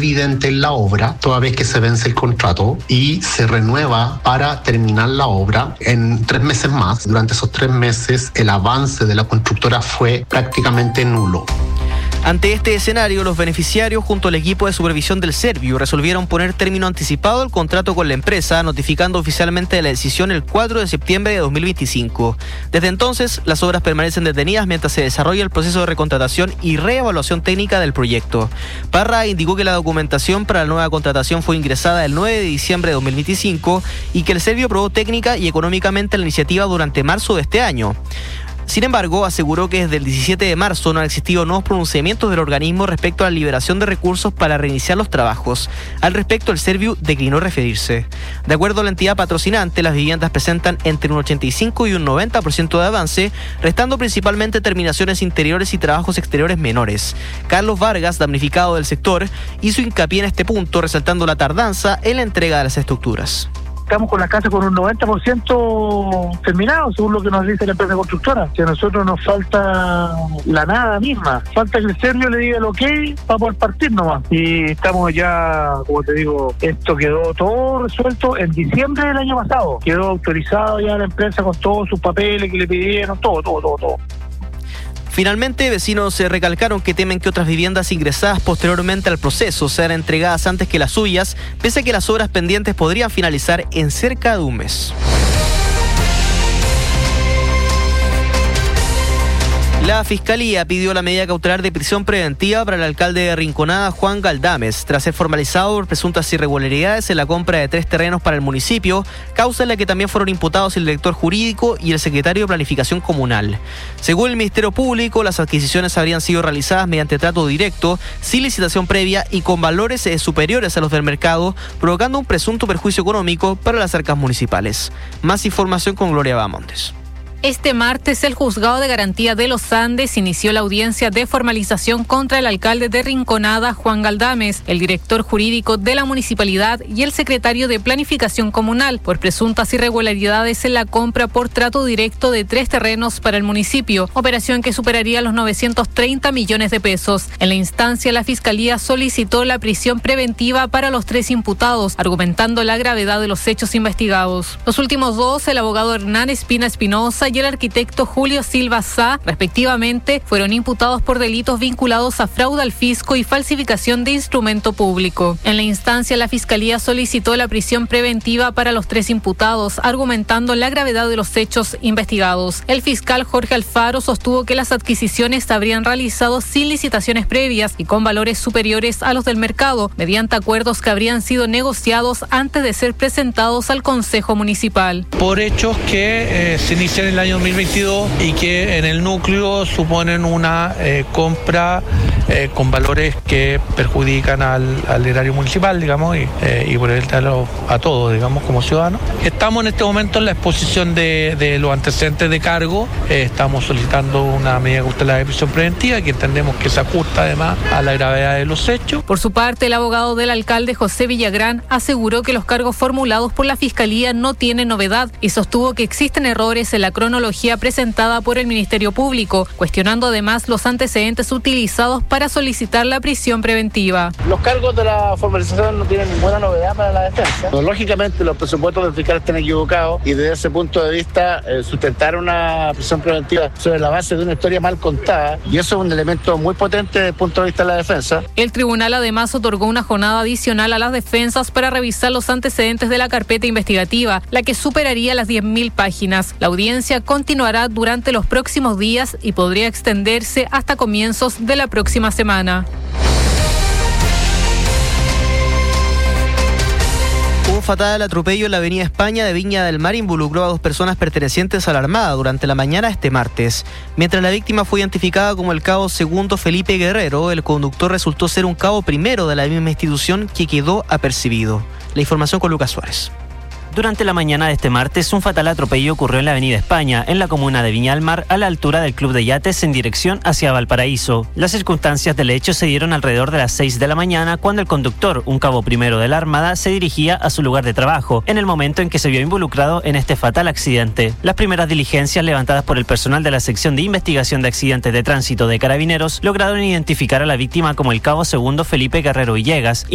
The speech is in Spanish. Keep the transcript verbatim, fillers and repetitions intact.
evidente en la obra, toda vez que se vence el contrato y se renueva para terminar la obra en tres meses más. Durante esos tres meses, el avance de la constructora fue prácticamente nulo. Ante este escenario, los beneficiarios junto al equipo de supervisión del Serviu resolvieron poner término anticipado al contrato con la empresa, notificando oficialmente la decisión el cuatro de septiembre de dos mil veinticinco. Desde entonces, las obras permanecen detenidas mientras se desarrolla el proceso de recontratación y reevaluación técnica del proyecto. Parra indicó que la documentación para la nueva contratación fue ingresada el nueve de diciembre de dos mil veinticinco y que el Serviu aprobó técnica y económicamente la iniciativa durante marzo de este año. Sin embargo, aseguró que desde el diecisiete de marzo no han existido nuevos pronunciamientos del organismo respecto a la liberación de recursos para reiniciar los trabajos. Al respecto, el Serviu declinó referirse. De acuerdo a la entidad patrocinante, las viviendas presentan entre un ochenta y cinco y un noventa por ciento de avance, restando principalmente terminaciones interiores y trabajos exteriores menores. Carlos Vargas, damnificado del sector, hizo hincapié en este punto, resaltando la tardanza en la entrega de las estructuras. Estamos con las casas con un noventa por ciento terminado, según lo que nos dice la empresa constructora. Si a nosotros nos falta la nada misma, falta que el Serviu le diga el ok para poder partir nomás. Y estamos ya, como te digo, esto quedó todo resuelto en diciembre del año pasado. Quedó autorizado ya la empresa con todos sus papeles que le pidieron, todo, todo, todo, todo. Finalmente, vecinos se recalcaron que temen que otras viviendas ingresadas posteriormente al proceso sean entregadas antes que las suyas, pese a que las obras pendientes podrían finalizar en cerca de un mes. La Fiscalía pidió la medida cautelar de prisión preventiva para el alcalde de Rinconada, Juan Galdames, tras ser formalizado por presuntas irregularidades en la compra de tres terrenos para el municipio, causa en la que también fueron imputados el director jurídico y el secretario de Planificación Comunal. Según el Ministerio Público, las adquisiciones habrían sido realizadas mediante trato directo, sin licitación previa y con valores eh, superiores a los del mercado, provocando un presunto perjuicio económico para las arcas municipales. Más información con Gloria Bamontes. Este martes, el Juzgado de Garantía de los Andes inició la audiencia de formalización contra el alcalde de Rinconada, Juan Galdames, el director jurídico de la municipalidad y el secretario de Planificación Comunal por presuntas irregularidades en la compra por trato directo de tres terrenos para el municipio, operación que superaría los novecientos treinta millones de pesos. En la instancia, la Fiscalía solicitó la prisión preventiva para los tres imputados, argumentando la gravedad de los hechos investigados. Los últimos dos, el abogado Hernán Espina Espinosa y el arquitecto Julio Silva Sá, respectivamente, fueron imputados por delitos vinculados a fraude al fisco y falsificación de instrumento público. En la instancia, la Fiscalía solicitó la prisión preventiva para los tres imputados, argumentando la gravedad de los hechos investigados. El fiscal Jorge Alfaro sostuvo que las adquisiciones se habrían realizado sin licitaciones previas y con valores superiores a los del mercado, mediante acuerdos que habrían sido negociados antes de ser presentados al Consejo Municipal. Por hechos que eh, se inician en el año dos mil veintidós y que en el núcleo suponen una eh, compra eh, con valores que perjudican al, al erario municipal, digamos, y, eh, y por el a, a todos, digamos, como ciudadanos. Estamos en este momento en la exposición de, de los antecedentes de cargo. Eh, estamos solicitando una medida cautelar de prisión preventiva que entendemos que se ajusta además a la gravedad de los hechos. Por su parte, el abogado del alcalde, José Villagrán, aseguró que los cargos formulados por la Fiscalía no tienen novedad y sostuvo que existen errores en la cronología presentada por el Ministerio Público, cuestionando además los antecedentes utilizados para solicitar la prisión preventiva. Los cargos de la formalización no tienen ninguna novedad para la defensa. Lógicamente los presupuestos del fiscal están equivocados y desde ese punto de vista eh, sustentar una prisión preventiva sobre la base de una historia mal contada, y eso es un elemento muy potente desde el punto de vista de la defensa. El tribunal además otorgó una jornada adicional a las defensas para revisar los antecedentes de la carpeta investigativa, la que superaría las diez mil páginas. La audiencia continuará durante los próximos días y podría extenderse hasta comienzos de la próxima semana. Un fatal atropello en la avenida España de Viña del Mar involucró a dos personas pertenecientes a la Armada durante la mañana este martes. Mientras la víctima fue identificada como el cabo segundo Felipe Guerrero, el conductor resultó ser un cabo primero de la misma institución que quedó apercibido. La información con Lucas Suárez. Durante la mañana de este martes, un fatal atropello ocurrió en la avenida España, en la comuna de Viña del Mar, a la altura del Club de Yates en dirección hacia Valparaíso. Las circunstancias del hecho se dieron alrededor de las seis de la mañana, cuando el conductor, un cabo primero de la Armada, se dirigía a su lugar de trabajo, en el momento en que se vio involucrado en este fatal accidente. Las primeras diligencias levantadas por el personal de la sección de investigación de accidentes de tránsito de Carabineros lograron identificar a la víctima como el cabo segundo Felipe Guerrero Villegas,